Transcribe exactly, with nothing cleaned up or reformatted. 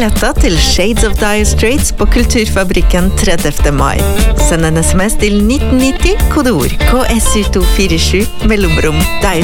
billetter til Shades of Dire Straits på Kulturfabrikken tredivte mai. Send en sms til nitten nitti, kodeord K S U to fire sju, mellomrom Dire